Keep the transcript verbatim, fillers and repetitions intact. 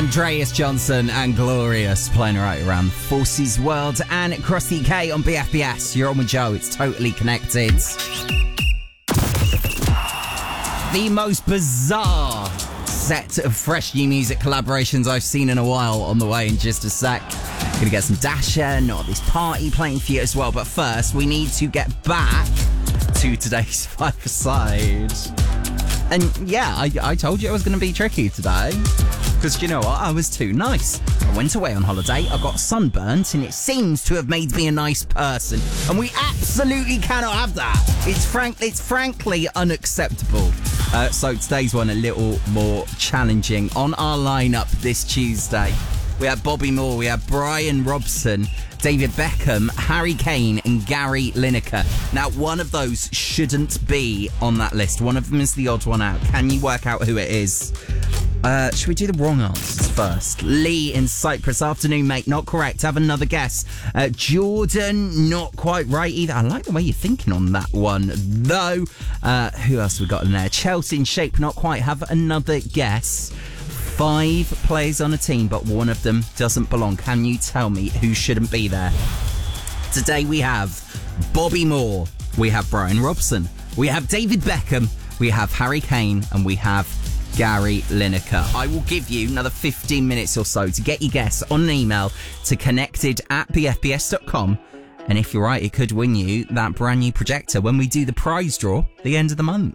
Andreas Johnson and Glorious playing right around the Forces world and across the U K on B F B S. You're on with Joe. It's totally connected. The most bizarre set of fresh new music collaborations I've seen in a while on the way in just a sec. Gonna get some Dasher, Not This Party playing for you as well. But first, we need to get back to today's five-a-side. And yeah, I, I told you it was going to be tricky today. Because you know what? I was too nice. I went away on holiday, I got sunburnt, and it seems to have made me a nice person. And we absolutely cannot have that. It's frank, it's frankly unacceptable. Uh, so today's one a little more challenging. On our lineup this Tuesday, we have Bobby Moore, we have Brian Robson, David Beckham, Harry Kane and Gary Lineker. Now, one of those shouldn't be on that list. One of them is the odd one out. Can you work out who it is? Uh, should we do the wrong answers first? Lee in Cyprus. Afternoon, mate. Not correct. Have another guess. Uh, Jordan, not quite right either. I like the way you're thinking on that one, though. Uh, who else we got in there? Chelsea in Shape. Not quite. Have another guess. Five players on a team, but one of them doesn't belong. Can you tell me who shouldn't be there? Today we have Bobby Moore. We have Brian Robson. We have David Beckham. We have Harry Kane. And we have Gary Lineker. I will give you another fifteen minutes or so to get your guess on an email to connected at b f b s dot com. And if you're right, it could win you that brand new projector when we do the prize draw at the end of the month.